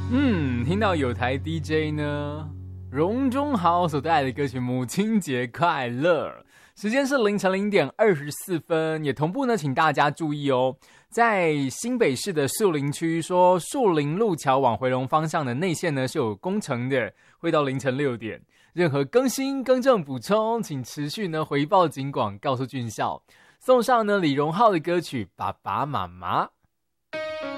听到有台 DJ 呢，荣中豪所带来的歌曲《母亲节快乐》，时间是凌晨0:24，也同步呢，请大家注意哦，在新北市的树林区，说树林路桥往回龙方向的内线呢是有工程的，会到凌晨6点。任何更新、更正、补充，请持续呢回报警广，告诉俊孝。送上呢李荣浩的歌曲《爸爸妈妈》。